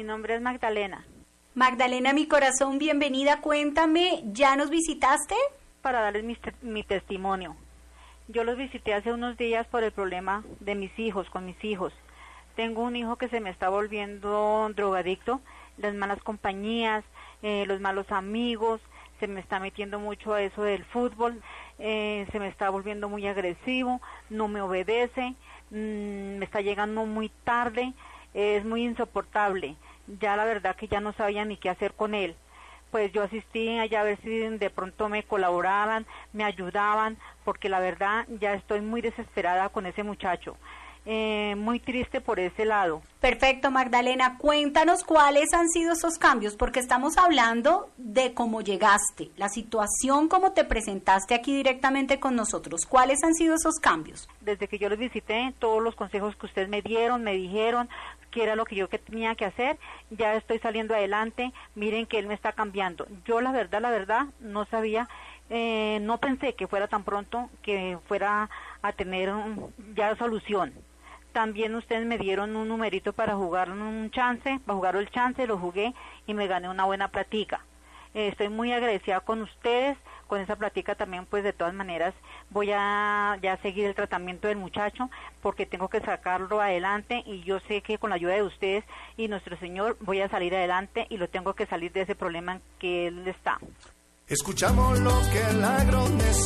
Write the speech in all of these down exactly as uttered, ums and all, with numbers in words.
Mi nombre es Magdalena. Magdalena, mi corazón, bienvenida. Cuéntame, ¿ya nos visitaste? Para darles mi, mi testimonio. Yo los visité hace unos días por el problema de mis hijos, con mis hijos. Tengo un hijo que se me está volviendo drogadicto, las malas compañías, eh, los malos amigos, se me está metiendo mucho a eso del fútbol, eh, se me está volviendo muy agresivo, no me obedece, mmm, me está llegando muy tarde, eh, es muy insoportable. Ya la verdad que ya no sabía ni qué hacer con él. Pues yo asistí allá a ver si de pronto me colaboraban, me ayudaban, porque la verdad ya estoy muy desesperada con ese muchacho. Eh, muy triste por ese lado. Perfecto, Magdalena, cuéntanos cuáles han sido esos cambios, porque estamos hablando de cómo llegaste, la situación, cómo te presentaste aquí directamente con nosotros. ¿Cuáles han sido esos cambios? Desde que yo los visité, todos los consejos que ustedes me dieron, me dijeron que era lo que yo que tenía que hacer, ya estoy saliendo adelante, miren que él me está cambiando. Yo la verdad, la verdad, no sabía, eh, no pensé que fuera tan pronto, que fuera a tener un, ya solución. También ustedes me dieron un numerito para jugar un chance, para jugar el chance, lo jugué y me gané una buena platica. Eh, estoy muy agradecida con ustedes, con esa platica también, pues de todas maneras voy a ya seguir el tratamiento del muchacho porque tengo que sacarlo adelante y yo sé que con la ayuda de ustedes y nuestro Señor voy a salir adelante y lo tengo que salir de ese problema en que él está. Escuchamos lo que el agro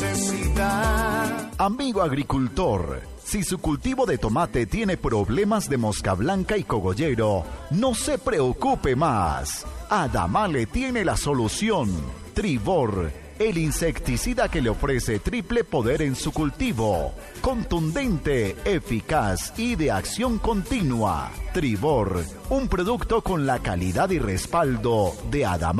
necesita. Amigo agricultor, si su cultivo de tomate tiene problemas de mosca blanca y cogollero, no se preocupe más. Adamale tiene la solución. Tribor, el insecticida que le ofrece triple poder en su cultivo. Contundente, eficaz y de acción continua. Tribor, un producto con la calidad y respaldo de Adamale.